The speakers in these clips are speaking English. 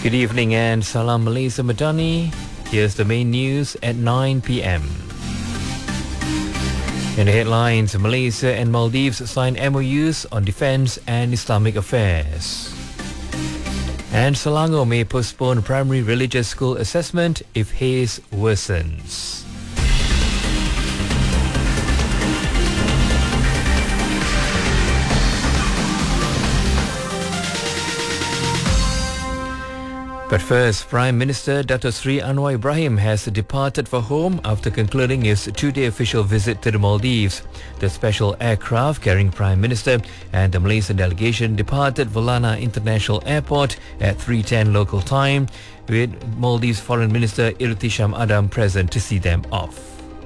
Good evening and Salam Malaysia Madani. Here's the main news at 9 p.m. In the headlines, Malaysia and Maldives sign MOUs on defence and Islamic affairs. And Selangor may postpone primary religious school assessment if haze worsens. But first, Prime Minister Dato Sri Anwar Ibrahim has departed for home after concluding his two-day official visit to the Maldives. The special aircraft carrying Prime Minister and the Malaysian delegation departed Valana International Airport at 3:10 local time, with Maldives Foreign Minister Irtisham Adam present to see them off.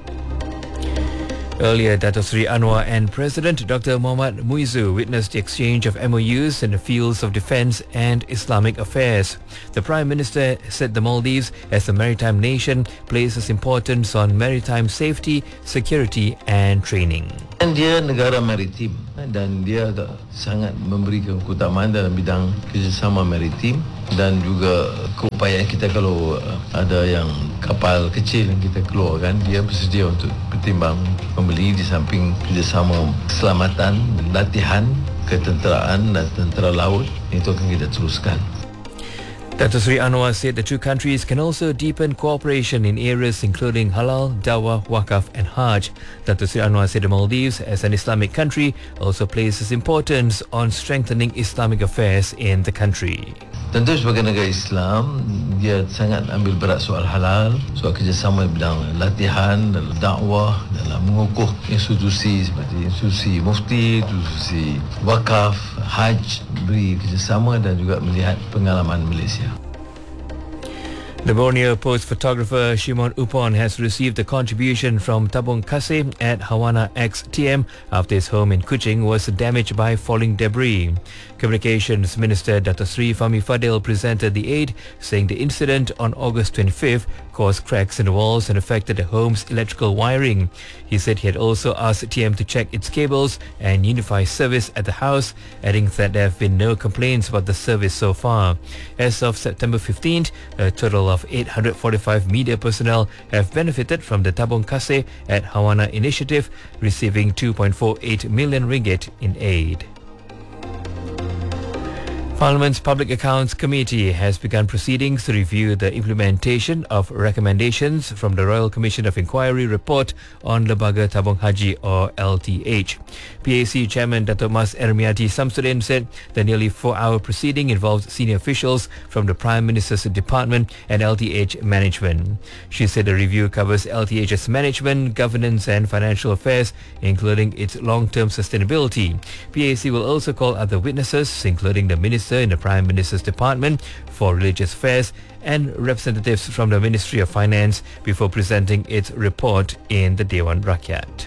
Earlier, Dato Sri Anwar and President Dr. Mohammad Muizu witnessed the exchange of MOUs in the fields of defence and Islamic affairs. The Prime Minister said the Maldives, as a maritime nation, places importance on maritime safety, security and training. Dan dia negara maritim dan dia sangat memberikan keutamaan dalam bidang kerjasama maritim dan juga keupayaan kita kalau ada yang kapal kecil yang kita keluarkan, dia bersedia untuk bertimbang membeli di samping kerjasama keselamatan, latihan, ketenteraan dan tentera laut. Itu akan kita teruskan. Dato Sri Anwar said the two countries can also deepen cooperation in areas including halal, dawah, wakaf and hajj. Dato Sri Anwar said the Maldives, as an Islamic country, also places importance on strengthening Islamic affairs in the country. Tentu sebagai negara Islam, dia sangat ambil berat soal halal, soal kerjasama bidang latihan, dalam dakwah, dalam mengukuh institusi seperti institusi mufti, institusi wakaf, hajj, beri kerjasama dan juga melihat pengalaman Malaysia. The Borneo Post photographer Shimon Upon has received a contribution from Tabung Kasih at Hawana XTM after his home in Kuching was damaged by falling debris. Communications Minister Dato Sri Fahmi Fadil presented the aid, saying the incident on August 25th caused cracks in the walls and affected the home's electrical wiring. He said he had also asked TM to check its cables and unify service at the house, adding that there have been no complaints about the service so far. As of September 15th, a total of 845 media personnel have benefited from the Tabung Kasih at Hawana initiative, receiving 2.48 million ringgit in aid. Parliament's Public Accounts Committee has begun proceedings to review the implementation of recommendations from the Royal Commission of Inquiry report on Lembaga Tabung Haji or LTH. PAC Chairman Dato Mas Ermiati Samsudin said the nearly 4-hour proceeding involved senior officials from the Prime Minister's Department and LTH management. She said the review covers LTH's management, governance and financial affairs, including its long-term sustainability. PAC will also call other witnesses, including the Minister in the Prime Minister's Department for Religious Affairs and representatives from the Ministry of Finance before presenting its report in the Dewan Rakyat.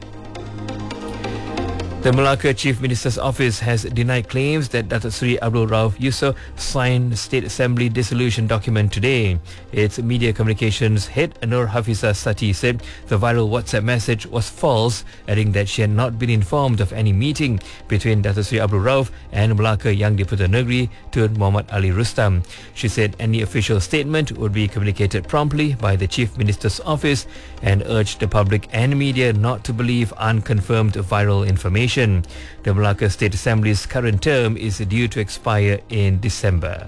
The Malacca Chief Minister's Office has denied claims that Datuk Seri Abdul Rauf Yusof signed State Assembly dissolution document today. Its media communications head Nur Hafizah Sati said the viral WhatsApp message was false, adding that she had not been informed of any meeting between Datuk Seri Abdul Rauf and Malacca Yang Dipertuan Negeri Tun Muhammad Ali Rustam. She said any official statement would be communicated promptly by the Chief Minister's Office and urged the public and media not to believe unconfirmed viral information. The Malacca State Assembly's current term is due to expire in December.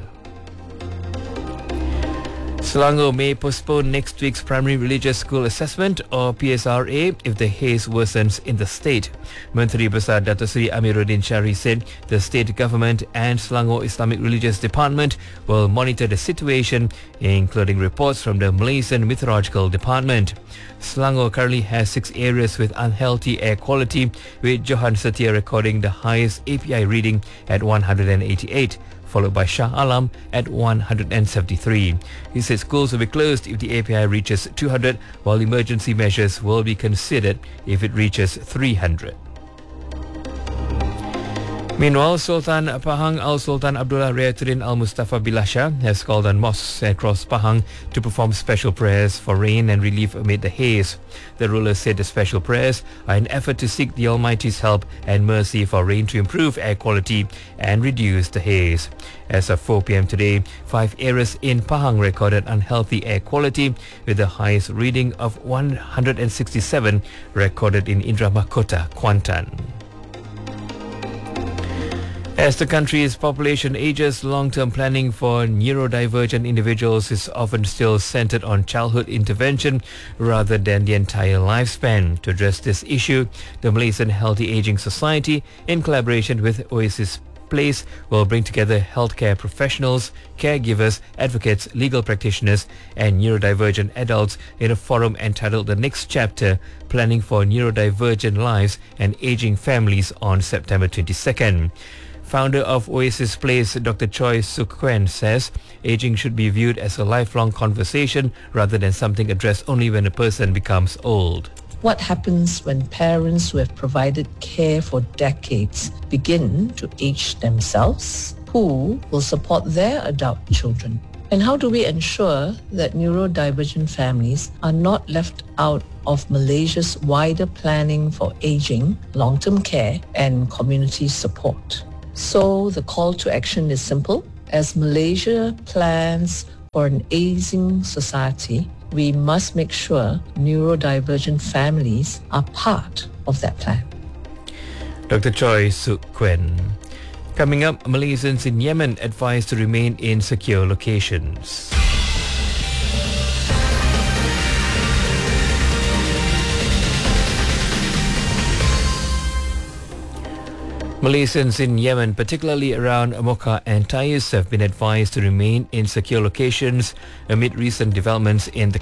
Selangor may postpone next week's primary religious school assessment or PSRA if the haze worsens in the state. Menteri Besar Dato Seri Amiruddin Syari said the state government and Selangor Islamic Religious Department will monitor the situation, including reports from the Malaysian Meteorological Department. Selangor currently has 6 areas with unhealthy air quality, with Johan Setia recording the highest API reading at 188. Followed by Shah Alam at 173. He said schools will be closed if the API reaches 200, while emergency measures will be considered if it reaches 300. Meanwhile, Sultan Pahang Al-Sultan Abdullah Riayatuddin Al-Mustafa Bilasha has called on mosques across Pahang to perform special prayers for rain and relief amid the haze. The ruler said the special prayers are an effort to seek the Almighty's help and mercy for rain to improve air quality and reduce the haze. As of 4 p.m. today, 5 areas in Pahang recorded unhealthy air quality, with the highest reading of 167 recorded in Indra Mahkota, Kuantan. As the country's population ages, long-term planning for neurodivergent individuals is often still centered on childhood intervention rather than the entire lifespan. To address this issue, the Malaysian Healthy Aging Society, in collaboration with Oasis Place, will bring together healthcare professionals, caregivers, advocates, legal practitioners and neurodivergent adults in a forum entitled The Next Chapter, Planning for Neurodivergent Lives and Aging Families on September 22nd. Founder of Oasis Place, Dr. Choi Suk Kwen, says aging should be viewed as a lifelong conversation rather than something addressed only when a person becomes old. What happens when parents who have provided care for decades begin to age themselves? Who will support their adult children? And how do we ensure that neurodivergent families are not left out of Malaysia's wider planning for aging, long-term care and community support? So the call to action is simple. As Malaysia plans for an aging society, we must make sure neurodivergent families are part of that plan. Dr. Choi Suk Kwen. Coming up, Malaysians in Yemen advised to remain in secure locations. Malaysians in Yemen, particularly around Mocha and Taiz, have been advised to remain in secure locations amid recent developments in the